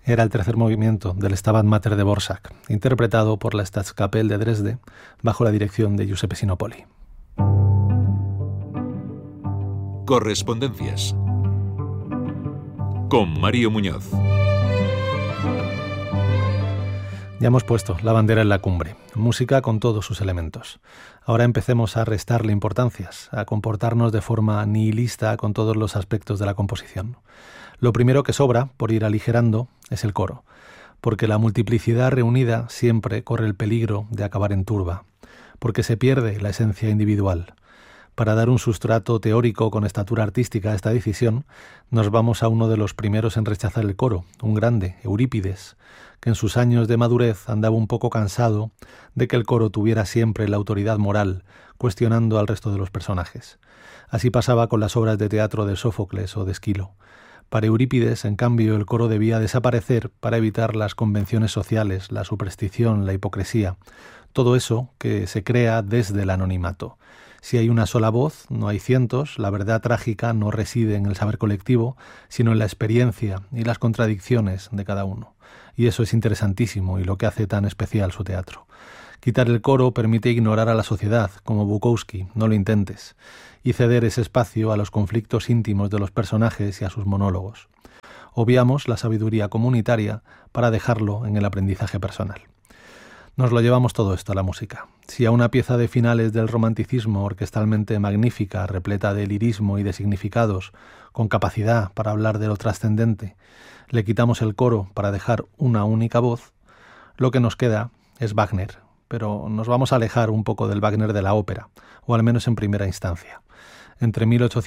Era el tercer movimiento del Stabat Mater de Dvořák, interpretado por la Staatskapelle de Dresde bajo la dirección de Giuseppe Sinopoli. Correspondencias con Mario Muñoz. Ya hemos puesto la bandera en la cumbre, música con todos sus elementos. Ahora empecemos a restarle importancias, a comportarnos de forma nihilista con todos los aspectos de la composición. Lo primero que sobra, por ir aligerando, es el coro, porque la multiplicidad reunida siempre corre el peligro de acabar en turba, porque se pierde la esencia individual. Para dar un sustrato teórico con estatura artística a esta decisión, nos vamos a uno de los primeros en rechazar el coro, un grande, Eurípides, que en sus años de madurez andaba un poco cansado de que el coro tuviera siempre la autoridad moral, cuestionando al resto de los personajes. Así pasaba con las obras de teatro de Sófocles o de Esquilo. Para Eurípides, en cambio, el coro debía desaparecer para evitar las convenciones sociales, la superstición, la hipocresía, todo eso que se crea desde el anonimato. Si hay una sola voz, no hay cientos, la verdad trágica no reside en el saber colectivo, sino en la experiencia y las contradicciones de cada uno. Y eso es interesantísimo y lo que hace tan especial su teatro. Quitar el coro permite ignorar a la sociedad, como Bukowski, no lo intentes, y ceder ese espacio a los conflictos íntimos de los personajes y a sus monólogos. Obviamos la sabiduría comunitaria para dejarlo en el aprendizaje personal. Nos lo llevamos todo esto a la música. Si a una pieza de finales del romanticismo orquestalmente magnífica, repleta de lirismo y de significados, con capacidad para hablar de lo trascendente, le quitamos el coro para dejar una única voz, lo que nos queda es Wagner, pero nos vamos a alejar un poco del Wagner de la ópera, o al menos en primera instancia. Entre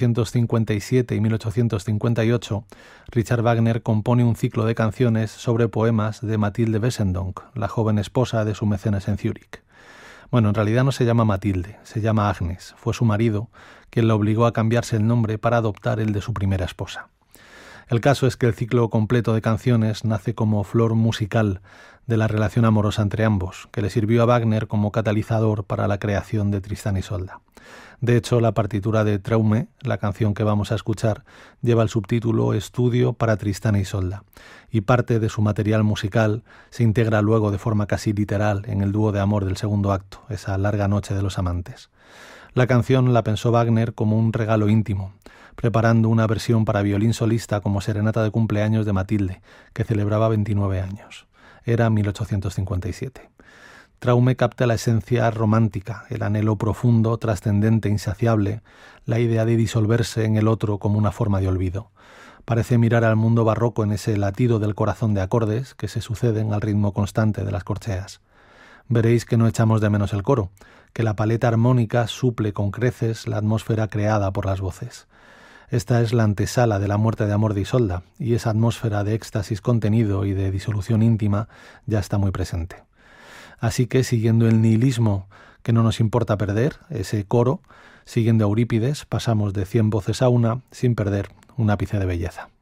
1857 y 1858, Richard Wagner compone un ciclo de canciones sobre poemas de Mathilde Wesendonck, la joven esposa de su mecenas en Zúrich. Bueno, en realidad no se llama Matilde, se llama Agnes. Fue su marido quien la obligó a cambiarse el nombre para adoptar el de su primera esposa. El caso es que el ciclo completo de canciones nace como flor musical de la relación amorosa entre ambos, que le sirvió a Wagner como catalizador para la creación de Tristán y Isolda. De hecho, la partitura de Traume, la canción que vamos a escuchar, lleva el subtítulo Estudio para Tristán e Isolda, y parte de su material musical se integra luego de forma casi literal en el dúo de amor del segundo acto, esa larga noche de los amantes. La canción la pensó Wagner como un regalo íntimo, preparando una versión para violín solista como serenata de cumpleaños de Matilde, que celebraba 29 años. Era 1857. Traume capta la esencia romántica, el anhelo profundo, trascendente, insaciable, la idea de disolverse en el otro como una forma de olvido. Parece mirar al mundo barroco en ese latido del corazón de acordes que se suceden al ritmo constante de las corcheas. Veréis que no echamos de menos el coro, que la paleta armónica suple con creces la atmósfera creada por las voces. Esta es la antesala de la muerte de amor de Isolda, y esa atmósfera de éxtasis contenido y de disolución íntima ya está muy presente. Así que, siguiendo el nihilismo que no nos importa perder, ese coro, siguiendo a Eurípides, pasamos de 100 voces a una, sin perder un ápice de belleza.